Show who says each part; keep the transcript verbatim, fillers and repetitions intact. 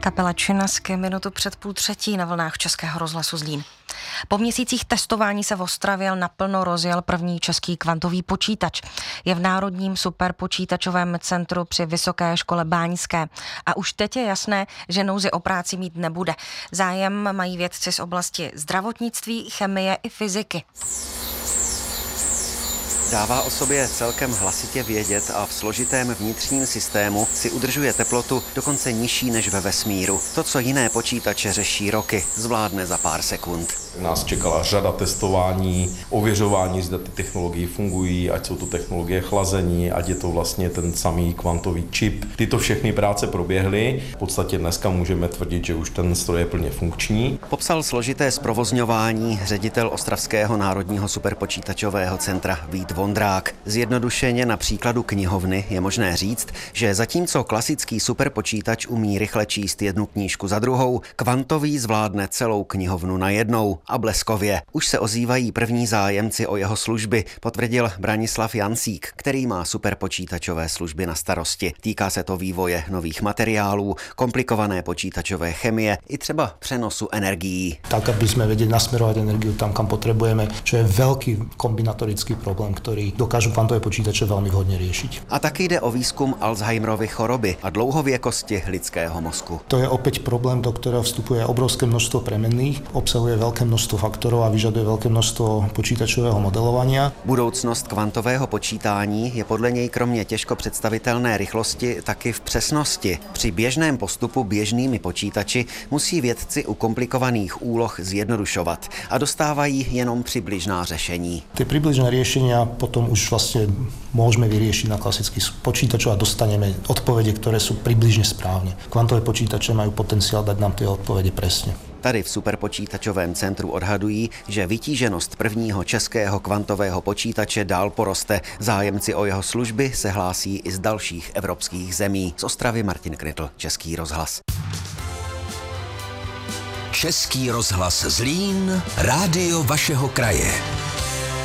Speaker 1: Kapela Činasky minutu před půl třetí na vlnách Českého rozhlasu Zlín. Po měsících testování se v Ostravě naplno rozjel první český kvantový počítač. Je v Národním superpočítačovém centru při Vysoké škole báňské. A už teď je jasné, že nouzi o práci mít nebude. Zájem mají vědci z oblasti zdravotnictví, chemie i fyziky.
Speaker 2: Dává o sobě celkem hlasitě vědět a v složitém vnitřním systému si udržuje teplotu dokonce nižší než ve vesmíru. To, co jiné počítače řeší roky, zvládne za pár sekund.
Speaker 3: Nás čekala řada testování, ověřování, zda ty technologie fungují, ať jsou to technologie chlazení, ať je to vlastně ten samý kvantový čip. Tyto všechny práce proběhly. V podstatě dneska můžeme tvrdit, že už ten stroj je plně funkční.
Speaker 2: Popsal složité zprovozňování ředitel Ostravského národního superpočítačového centra Vít Vondrák. Zjednodušeně na příkladu knihovny je možné říct, že zatímco klasický superpočítač umí rychle číst jednu knížku za druhou, kvantový zvládne celou knihovnu najednou a bleskově. Už se ozývají první zájemci o jeho služby, potvrdil Branislav Jancík, který má superpočítačové služby na starosti. Týká se to vývoje nových materiálů, komplikované počítačové chemie i třeba přenosu energií.
Speaker 4: Tak, aby sme vedeli nasmerovať energiu tam, kam potrebujeme, čo je veľký kombinatorický problém, ktorý dokážu kvantové počítače veľmi vhodne riešiť.
Speaker 2: A taky jde o výzkum Alzheimerovy choroby a dlouhověkosti lidského mozku.
Speaker 4: To je opäť problém, do ktorého vstupuje obrovské množstvo premenných, obsahuje veľké množstvo faktorov a vyžaduje veľké množstvo počítačového modelovania.
Speaker 2: Budoucnost kvantového počítání je podle něj kromě těžko představitelné rychlosti taky v přesnosti. Při běžném postupu běžnými počítači musí vědci u komplikovaných úloh zjednodušovat a dostávají jenom přibližná řešení.
Speaker 4: Tie približné riešenia potom už vlastne môžeme vyriešiť na klasických počítačoch a dostaneme odpovede, ktoré sú približne správne. Kvantové počítače majú potenciál dať nám tie odpovede presne.
Speaker 2: Tady v superpočítačovém centru odhadují, že vytíženost prvního českého kvantového počítače dál poroste. Zájemci o jeho služby se hlásí i z dalších evropských zemí. Z Ostravy Martin Krytl, Český rozhlas.
Speaker 5: Český rozhlas Zlín, rádio vašeho kraje.